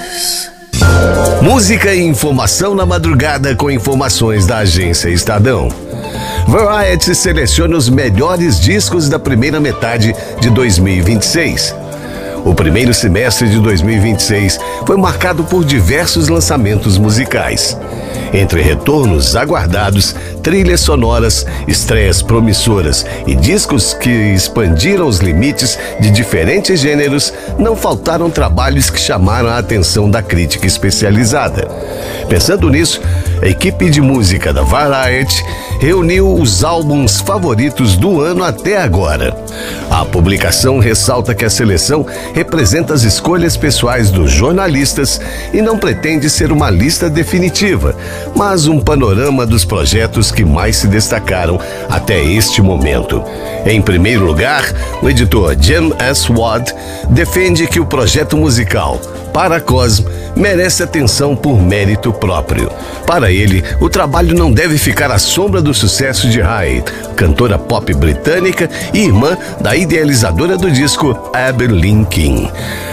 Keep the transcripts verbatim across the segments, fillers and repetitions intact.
Música e informação na madrugada com informações da agência Estadão. Variety seleciona os melhores discos da primeira metade de dois mil e vinte e seis. O primeiro semestre de dois mil e vinte e seis foi marcado por diversos lançamentos musicais. Entre retornos aguardados, trilhas sonoras, estreias promissoras e discos que expandiram os limites de diferentes gêneros, não faltaram trabalhos que chamaram a atenção da crítica especializada. Pensando nisso, a equipe de música da Variety reuniu os álbuns favoritos do ano até agora. A publicação ressalta que a seleção representa as escolhas pessoais dos jornalistas e não pretende ser uma lista definitiva, mas um panorama dos projetos que mais se destacaram até este momento. Em primeiro lugar, o editor Jim S. Wadd defende que o projeto musical Paracosm merece atenção por mérito próprio. Para ele, o trabalho não deve ficar à sombra do sucesso de Hyde, cantora pop britânica e irmã da idealizadora do disco Abbey Lincoln.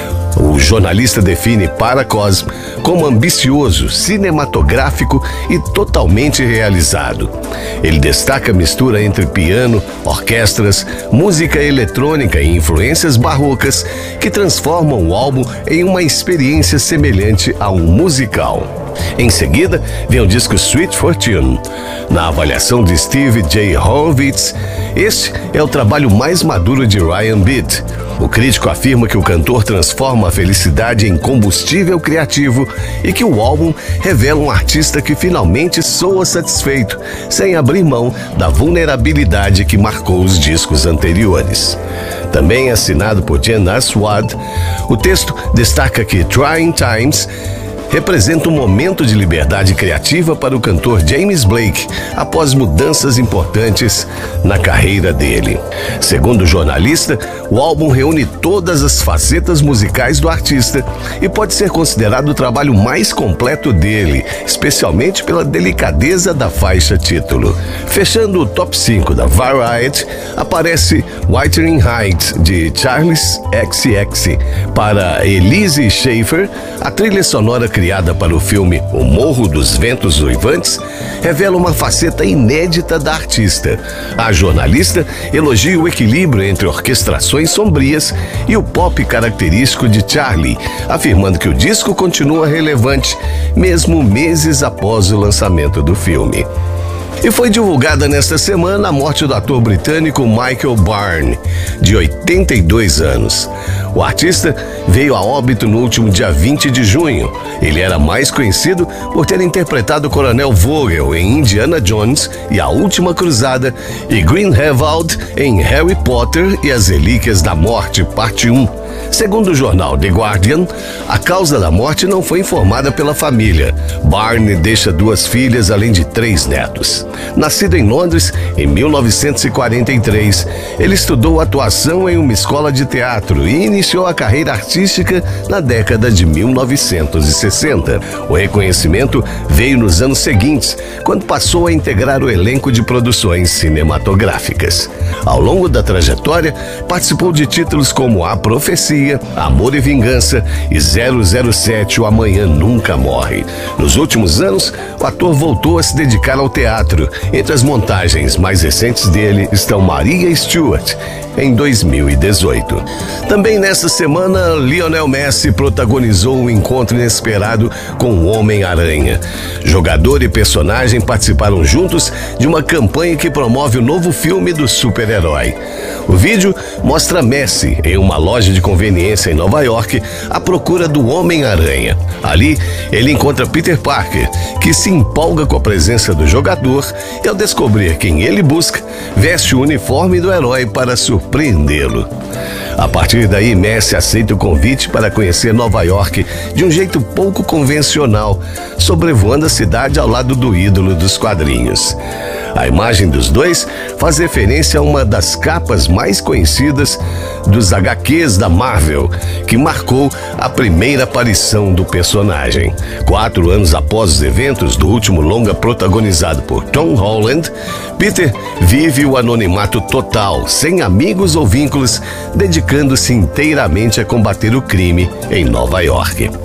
O jornalista define Paracosm como ambicioso, cinematográfico e totalmente realizado. Ele destaca a mistura entre piano, orquestras, música eletrônica e influências barrocas que transformam o álbum em uma experiência semelhante a um musical. Em seguida, vem o disco Sweet Fortune. Na avaliação de Steve J. Horowitz, este é o trabalho mais maduro de Ryan Beat. O crítico afirma que o cantor transforma a felicidade em combustível criativo e que o álbum revela um artista que finalmente soa satisfeito, sem abrir mão da vulnerabilidade que marcou os discos anteriores. Também assinado por Jen Aswad, o texto destaca que Trying Times representa um momento de liberdade criativa para o cantor James Blake após mudanças importantes na carreira dele. Segundo o jornalista, o álbum reúne todas as facetas musicais do artista e pode ser considerado o trabalho mais completo dele, especialmente pela delicadeza da faixa título. Fechando o top cinco da Variety, aparece Wuthering Heights, de Charles X X. Para Elise Schaefer, a trilha sonora criada para o filme O Morro dos Ventos Uivantes revela uma faceta inédita da artista. A jornalista elogia o equilíbrio entre orquestrações sombrias e o pop característico de Charlie, afirmando que o disco continua relevante mesmo meses após o lançamento do filme. E foi divulgada nesta semana a morte do ator britânico Michael Byrne, de oitenta e dois anos. O artista veio a óbito no último dia vinte de junho. Ele era mais conhecido por ter interpretado o Coronel Vogel em Indiana Jones e a Última Cruzada e Grindelwald em Harry Potter e as Relíquias da Morte, parte um. Segundo o jornal The Guardian, a causa da morte não foi informada pela família. Byrne deixa duas filhas, além de três netos. Nascido em Londres em mil novecentos e quarenta e três, ele estudou atuação em uma escola de teatro e iniciou a carreira artística na década de mil novecentos e sessenta. O reconhecimento veio nos anos seguintes, quando passou a integrar o elenco de produções cinematográficas. Ao longo da trajetória, participou de títulos como A Profecia, Amor e Vingança e zero zero sete, O Amanhã Nunca Morre. Nos últimos anos, o ator voltou a se dedicar ao teatro. Entre as montagens mais recentes dele estão Maria Stuart, em dois mil e dezoito. Também nesta semana, Lionel Messi protagonizou um encontro inesperado com o Homem-Aranha. Jogador e personagem participaram juntos de uma campanha que promove o novo filme do super-herói. O vídeo mostra Messi em uma loja de conveniência em Nova York à procura do Homem-Aranha. Ali, ele encontra Peter Parker, que se empolga com a presença do jogador e, ao descobrir quem ele busca, veste o uniforme do herói para surpreendê-lo. A partir daí, Messi aceita o convite para conhecer Nova York de um jeito pouco convencional, sobrevoando a cidade ao lado do ídolo dos quadrinhos. A imagem dos dois faz referência a uma das capas mais conhecidas dos agá quês da Marvel, que marcou a primeira aparição do personagem. Quatro anos após os eventos do último longa protagonizado por Tom Holland, Peter vive o anonimato total, sem amigos ou vínculos, dedicando-se inteiramente a combater o crime em Nova York.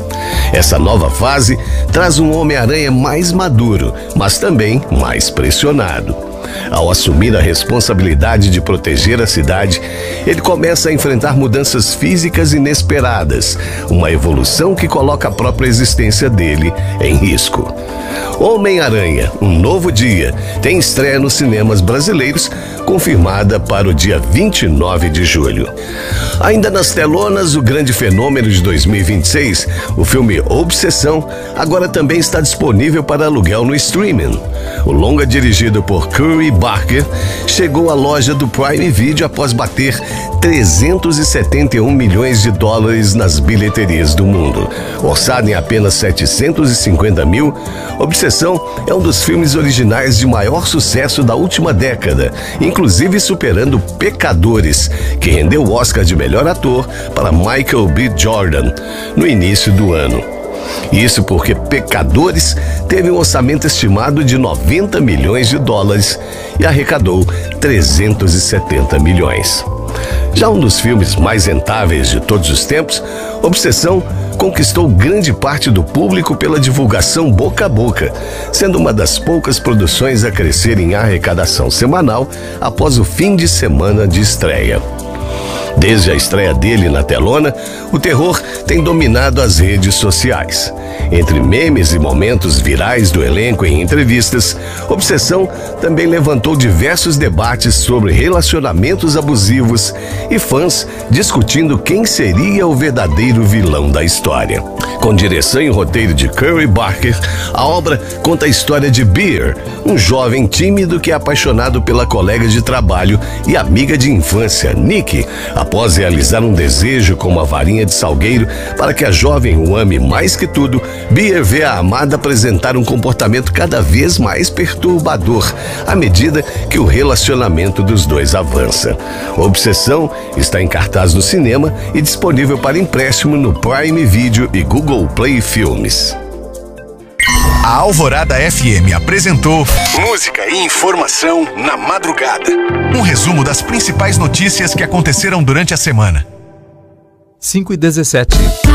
Essa nova fase traz um Homem-Aranha mais maduro, mas também mais pressionado. Ao assumir a responsabilidade de proteger a cidade, ele começa a enfrentar mudanças físicas inesperadas, uma evolução que coloca a própria existência dele em risco. Homem-Aranha, Um Novo Dia, tem estreia nos cinemas brasileiros, confirmada para o dia vinte e nove de julho. Ainda nas telonas, o grande fenômeno de dois mil e vinte e seis, o filme Obsessão, agora também está disponível para aluguel no streaming. O longa, dirigido por Curry Barker, chegou à loja do Prime Video após bater trezentos e setenta e um milhões de dólares nas bilheterias do mundo. Orçado em apenas setecentos e cinquenta mil, Obsessão é um dos filmes originais de maior sucesso da última década, inclusive superando Pecadores, que rendeu o Oscar de melhor ator para Michael B. Jordan no início do ano. Isso porque Pecadores teve um orçamento estimado de noventa milhões de dólares e arrecadou trezentos e setenta milhões. Já um dos filmes mais rentáveis de todos os tempos, Obsessão conquistou grande parte do público pela divulgação boca a boca, sendo uma das poucas produções a crescer em arrecadação semanal após o fim de semana de estreia. Desde a estreia dele na telona, o terror tem dominado as redes sociais. Entre memes e momentos virais do elenco em entrevistas, Obsessão também levantou diversos debates sobre relacionamentos abusivos e fãs discutindo quem seria o verdadeiro vilão da história. Com direção e roteiro de Curry Barker, a obra conta a história de Bear, um jovem tímido que é apaixonado pela colega de trabalho e amiga de infância, Nikki, após realizar um desejo com uma varinha de salgueiro para que a jovem o ame mais que tudo, Bear vê a amada apresentar um comportamento cada vez mais perturbador à medida que o relacionamento dos dois avança. Obsessão está em cartaz no cinema e disponível para empréstimo no Prime Video e Google Play Filmes. A Alvorada F M apresentou Música e Informação na Madrugada. Um resumo das principais notícias que aconteceram durante a semana. cinco e dezessete.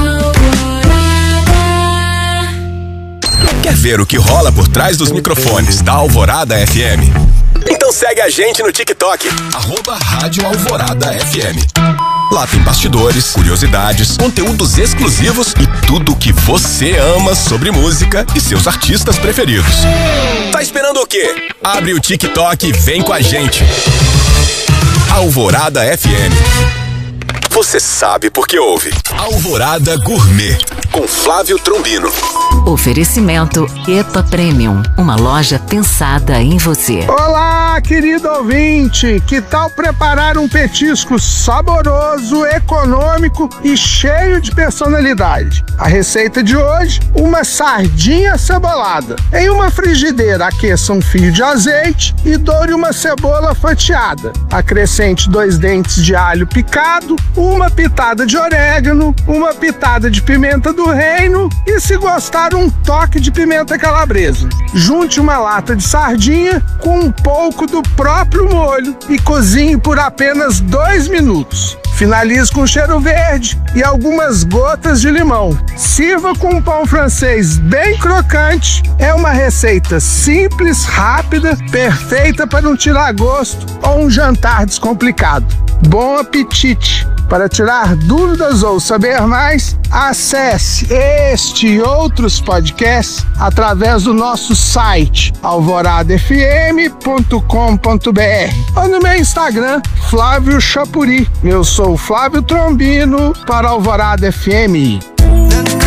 Quer ver o que rola por trás dos microfones da Alvorada F M? Então segue a gente no TikTok, arroba Rádio Alvorada F M. Lá tem bastidores, curiosidades, conteúdos exclusivos e tudo o que você ama sobre música e seus artistas preferidos. Tá esperando o quê? Abre o TikTok e vem com a gente. Alvorada F M. Você sabe por que ouve. Alvorada Gourmet, com Flávio Trombino. Oferecimento EPA Premium, uma loja pensada em você. Olá, querido ouvinte, que tal preparar um petisco saboroso, econômico e cheio de personalidade? A receita de hoje, uma sardinha cebolada. Em uma frigideira, aqueça um fio de azeite e doure uma cebola fatiada. Acrescente dois dentes de alho picado, uma pitada de orégano, uma pitada de pimenta do reino e, se gostar, um toque de pimenta calabresa. Junte uma lata de sardinha com um pouco do próprio molho e cozinhe por apenas dois minutos. Finalize com cheiro verde e algumas gotas de limão. Sirva com um pão francês bem crocante. É uma receita simples, rápida, perfeita para um tirar-gosto ou um jantar descomplicado. Bom apetite! Para tirar dúvidas ou saber mais, acesse este e outros podcasts através do nosso site alvorada f m ponto com ponto b r ou no meu Instagram, Flávio Chapuri. Eu sou Flávio Trombino para Alvorada F M.